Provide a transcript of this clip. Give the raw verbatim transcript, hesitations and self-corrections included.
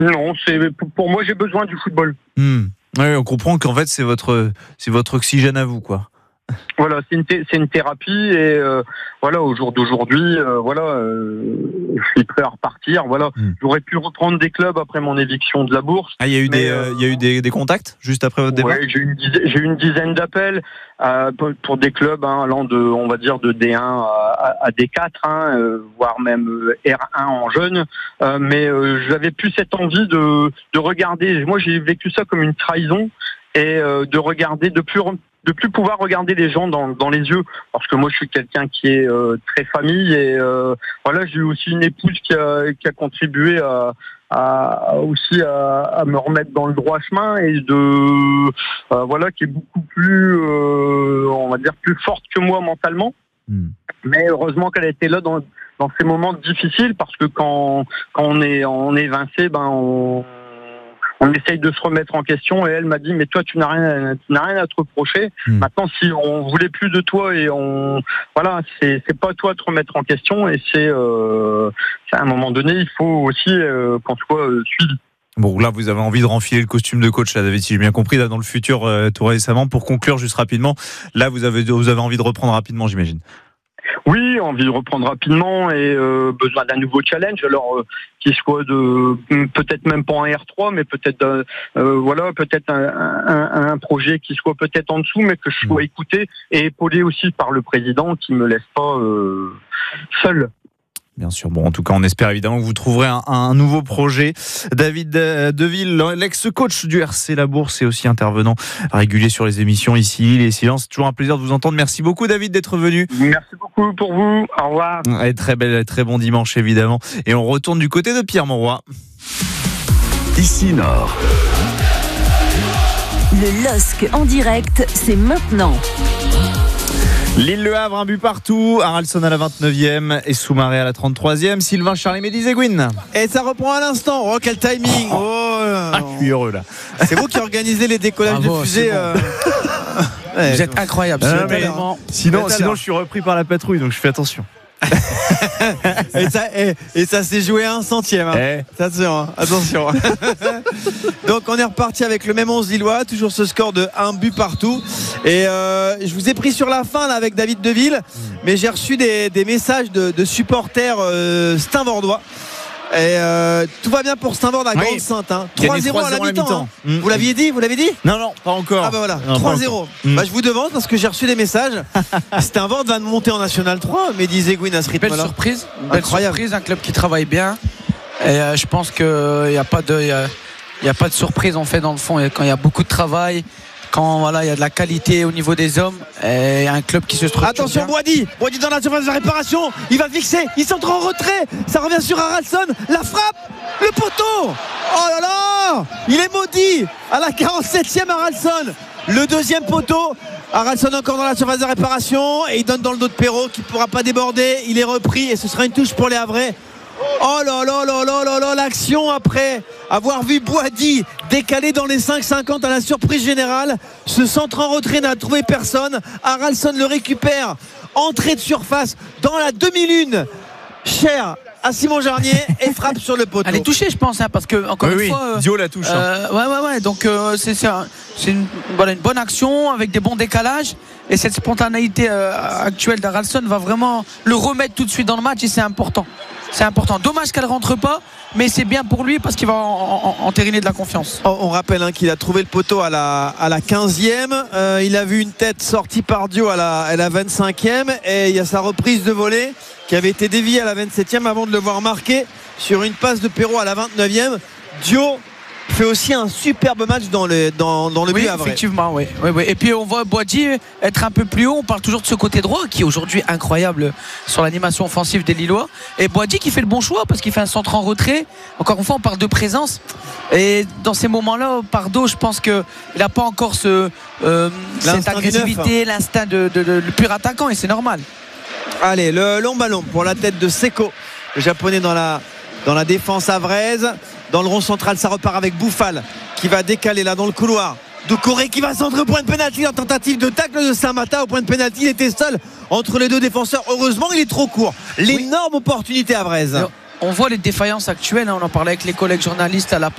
Non, c'est pour moi j'ai besoin du football. Mmh. Oui, on comprend qu'en fait c'est votre c'est votre oxygène à vous, quoi. Voilà, c'est une, thé- c'est une thérapie et euh, voilà, au jour d'aujourd'hui, euh, voilà, euh, je suis prêt à repartir. Voilà, Mm. j'aurais pu reprendre des clubs après mon éviction de la bourse. Ah, il y a eu mais, des euh, il y a eu des, des contacts juste après votre départ. Ouais, j'ai eu une dizaine, j'ai eu une dizaine d'appels euh, pour, pour des clubs hein, allant de, on va dire, de D un à, à, à D quatre, hein, euh, voire même euh, R un en jeune. Euh, mais euh, j'avais plus cette envie de, de regarder. Moi, j'ai vécu ça comme une trahison et euh, de regarder de plus de plus pouvoir regarder les gens dans, dans les yeux, parce que moi je suis quelqu'un qui est euh, très famille et euh, voilà, j'ai eu aussi une épouse qui a, qui a contribué à, à aussi à, à me remettre dans le droit chemin et de euh, voilà, qui est beaucoup plus euh, on va dire plus forte que moi mentalement. Mmh. Mais heureusement qu'elle a été là dans dans ces moments difficiles, parce que quand quand on est on est évincé, ben on On essaye de se remettre en question et elle m'a dit mais toi tu n'as rien, tu n'as rien à te reprocher. Mmh. Maintenant si on voulait plus de toi et on voilà c'est c'est pas à toi de te remettre en question et c'est, euh, c'est à un moment donné il faut aussi euh, qu'on soit euh, suivi. Bon, là, vous avez envie de renfiler le costume de coach, là, David, si j'ai bien compris, là, dans le futur, euh, tout récemment. Pour conclure juste rapidement, là, vous avez vous avez envie de reprendre rapidement, j'imagine. Oui, envie de reprendre rapidement et euh, besoin d'un nouveau challenge. Alors euh, qu'il soit de peut-être même pas en R trois, mais peut-être euh, euh, voilà, peut-être un, un, un projet qui soit peut-être en dessous, mais que je sois écouté et épaulé aussi par le président qui me laisse pas euh, seul. Bien sûr. Bon, en tout cas, on espère évidemment que vous trouverez un, un nouveau projet. David Deville, l'ex-coach du R C La Bourse et aussi intervenant régulier sur les émissions ici, Les Silences. Toujours un plaisir de vous entendre. Merci beaucoup, David, d'être venu. Merci beaucoup pour vous. Au revoir. Et très belle, très bon dimanche, évidemment. Et on retourne du côté de Pierre Monroy. Ici Nord. Le L O S C en direct, c'est maintenant. Lille-Le Havre, un but partout. Haralson à la vingt-neuvième et Soumaré à la trente-troisième. Sylvain Charly Médizéguine. Et ça reprend à l'instant. Oh, quel timing. Oh, ah, je suis heureux là. C'est vous qui organisez les décollages Bravo, de fusée. Bon. Euh... Ouais, vous êtes incroyable. Ah, mais, sinon, sinon, je suis repris par la patrouille, donc je fais attention. et, ça, et, et ça s'est joué à un centième hein. eh. Attention, hein. Attention. Donc on est reparti avec le même onze lillois, toujours ce score de un but partout. Et euh, je vous ai pris sur la fin là, avec David Deville, mais j'ai reçu des, des messages de, de supporters euh, steinvordois. Et euh, tout va bien pour Steinvord à Grande-Sainte hein. trois zéro à la mi-temps, mi-temps. Hein. Mmh. Vous l'aviez dit, vous l'avez dit Non, non, pas encore. Ah bah voilà, non, trois zéro mmh. Bah je vous devance parce que j'ai reçu des messages. Steinvord va monter en National trois, Médizéguine à ce rythme-là. Belle surprise, belle Incroyable. surprise, un club qui travaille bien. Et euh, je pense qu'il n'y a pas de, il y a pas de surprise en fait dans le fond. Et quand il y a beaucoup de travail, quand voilà, il y a de la qualité au niveau des hommes et un club qui se structure. Attention, Boadi, Boadi dans la surface de réparation, il va fixer, il s'entre en retrait, ça revient sur Haralson, la frappe, le poteau. Oh là là, il est maudit à la quarante-septième Haralson, le deuxième poteau. Haralson encore dans la surface de réparation et il donne dans le dos de Perrault qui ne pourra pas déborder, il est repris et ce sera une touche pour les Havrais. Oh là là là là là là, l'action après avoir vu Boadi décaler dans les cinq cinquante à la surprise générale. Ce centre en retrait n'a trouvé personne. Haralson le récupère, entrée de surface dans la demi-lune. Cher à Simon Jarnier et frappe sur le poteau. Elle est touchée, je pense, hein, parce que encore oui, une oui. fois, euh, Dio la touche. Euh, hein. ouais, ouais, ouais. Donc euh, c'est, c'est, un, c'est une, voilà, une bonne action avec des bons décalages. Et cette spontanéité euh, actuelle d'Haralson va vraiment le remettre tout de suite dans le match et c'est important. C'est important. Dommage qu'elle rentre pas, mais c'est bien pour lui parce qu'il va en, en, entériner de la confiance. On rappelle hein, qu'il a trouvé le poteau à la, à la quinzième. Euh, il a vu une tête sortie par Dio à la, à la vingt-cinquième. Et il y a sa reprise de volée qui avait été déviée à la vingt-septième avant de le voir marquer sur une passe de Perrault à la vingt-neuvième. Dio fait aussi un superbe match dans le, dans, dans le oui, but à vrai. Effectivement, oui, oui, oui. Et puis on voit Boadi être un peu plus haut. On parle toujours de ce côté droit qui est aujourd'hui incroyable sur l'animation offensive des Lillois. Et Boadi qui fait le bon choix parce qu'il fait un centre en retrait. Encore une fois, on parle de présence. Et dans ces moments-là, Pardo, je pense qu'il n'a pas encore ce, euh, cette agressivité, l'instinct de, de, de, de le pur attaquant et c'est normal. Allez, le long ballon pour la tête de Seko, le japonais dans la, dans la défense havraise. Dans le rond central, ça repart avec Bouffal qui va décaler là dans le couloir. Doucouré qui va centrer au point de pénalty en tentative de tacle de Saint-Mata. Au point de pénalty, il était seul entre les deux défenseurs. Heureusement, il est trop court. L'énorme oui. opportunité havraise. On voit les défaillances actuelles. On en parlait avec les collègues journalistes à la